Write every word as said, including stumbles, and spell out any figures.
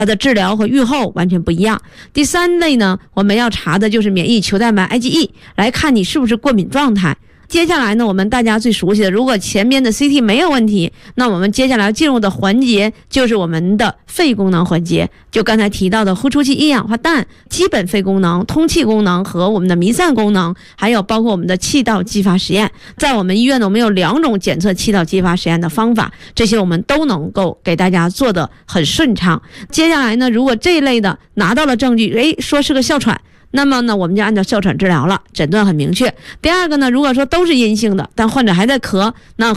它的治疗和预后完全不一样。第三类呢，我们要查的就是免疫球蛋白 I G E， 来看你是不是过敏状态。接下来呢，我们大家最熟悉的，如果前边的 C T 没有问题，那我们接下来进入的环节就是我们的肺功能环节，就刚才提到的呼出气一氧化氮、基本肺功能、通气功能和我们的弥散功能，还有包括我们的气道激发实验。在我们医院呢，我们有两种检测气道激发实验的方法，这些我们都能够给大家做得很顺畅。接下来呢，如果这一类的拿到了证据，诶，说是个哮喘，那么呢，我们就按照哮喘治疗了，诊断很明确。第二个呢，如果说都是阴性的，但患者还在咳，那